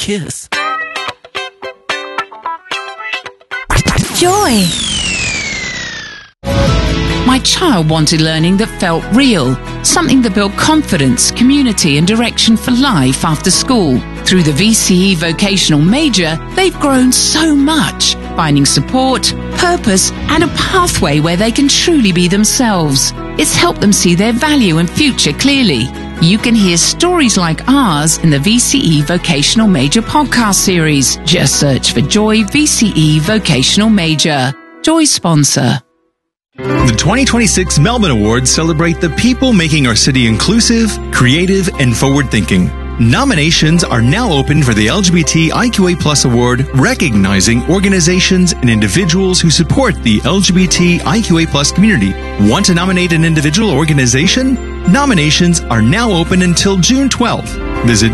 Kiss. Joy. My child wanted learning that felt real, something that built confidence, community and direction for life after school. Through the VCE Vocational Major, they've grown so much, finding support, purpose and a pathway where they can truly be themselves. It's helped them see their value and future clearly. You can hear stories like ours in the VCE Vocational Major podcast series. Just search for Joy VCE Vocational Major. Joy sponsor. The 2026 Melbourne Awards celebrate the people making our city inclusive, creative, and forward-thinking. Nominations are now open for the LGBT IQA+ Award, recognizing organizations and individuals who support the LGBT IQA+ community. Want to nominate an individual or organization? Nominations are now open until June 12th. Visit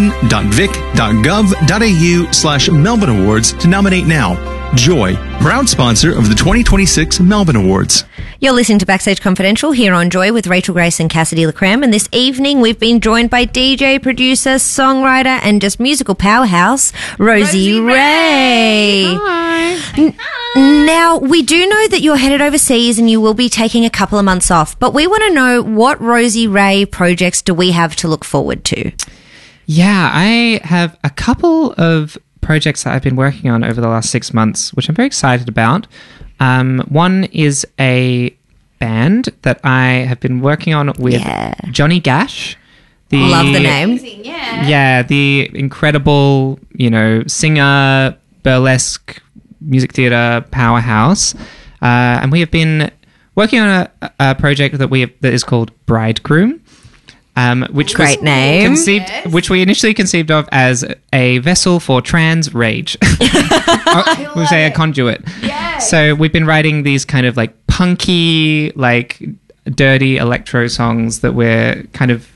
melbourne.vic.gov.au/Melbourne Awards to nominate now. Joy, proud sponsor of the 2026 Melbourne Awards. You're listening to Backstage Confidential here on Joy with Rachel Grace and Cassidy Lecreme, and this evening we've been joined by DJ, producer, songwriter and just musical powerhouse, Rosie Ray. Hi. Now, we do know that you're headed overseas and you will be taking a couple of months off, but we want to know, what Rosie Ray projects do we have to look forward to? Yeah, I have a couple of projects that I've been working on over the last 6 months, which I'm very excited about. One is a band that I have been working on with Johnny Gash. Love the name. Yeah, the incredible, singer, burlesque, music theatre powerhouse. And we have been working on a project that is called Bridegroom. Which Great name. Which we initially conceived of as a vessel for trans rage. We'll say a conduit. Yes. So we've been writing these kind of like punky, like dirty electro songs that we're kind of,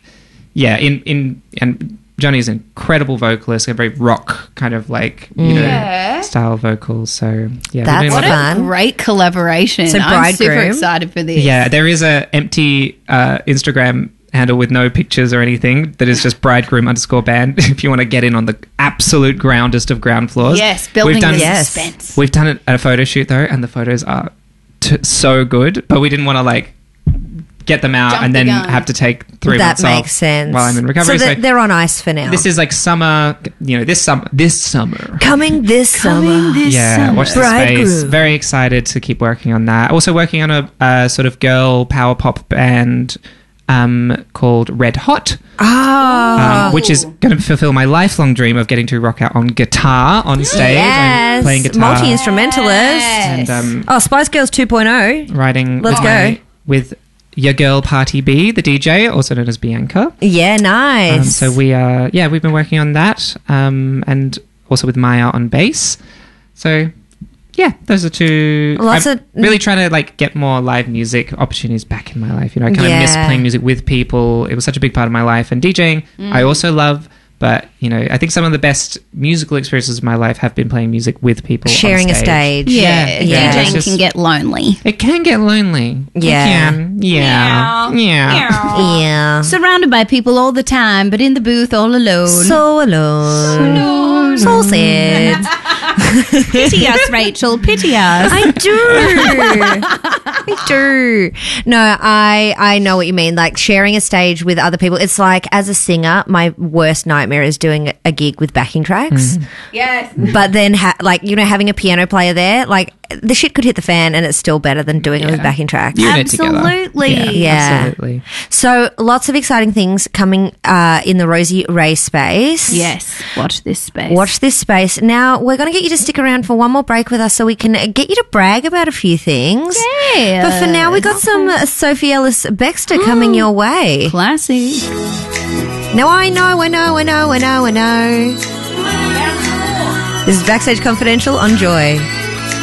and Johnny's an incredible vocalist, a very rock kind of like, style vocals. So yeah. That's what fun. a great collaboration. So I'm super excited for this. Yeah, there is a empty Instagram handle with no pictures or anything that is just bridegroom_band if you want to get in on the absolute groundest of ground floors. Yes, building the suspense. We've done it at a photo shoot though, and the photos are so good, but we didn't want to like get them out and then have to take 3 months off. That makes sense. While I'm in recovery. So they're on ice for now. This is like summer, this summer. Coming this summer. Watch the space. Very excited to keep working on that. Also working on a sort of girl power pop band called Red Hot, which is going to fulfill my lifelong dream of getting to rock out on guitar on stage. Yes, I'm playing guitar, multi-instrumentalist, and Spice Girls 2.0. Writing. Let's go with your girl Party B, the DJ, also known as Bianca. Yeah, nice. So we've been working on that, and also with Maya on bass. So. Yeah, those are two. I'm really trying to like get more live music opportunities back in my life. I kind of miss playing music with people. It was such a big part of my life. And DJing, I also love. But, I think some of the best musical experiences of my life have been playing music with people. Sharing on stage. a stage. Yeah. DJing can get lonely. It can get lonely. Yeah. It can. Yeah. Surrounded by people all the time, but in the booth all alone. So alone. So sad. Pity us, Rachel. Pity us. I do. No, I know what you mean. Like sharing a stage with other people. It's like, as a singer, my worst nightmare is doing a gig with backing tracks. Yes. But then, having a piano player there, like the shit could hit the fan and it's still better than doing it with backing tracks. Absolutely. Yeah. Absolutely. So lots of exciting things coming in the Rosie Ray space. Yes. Watch this space. Now, we're going to get you to stick around for one more break with us so we can get you to brag about a few things. Yeah. But for now, we got some Sophie Ellis Bextor coming your way. Classic. Now I know. This is Backstage Confidential on Joy.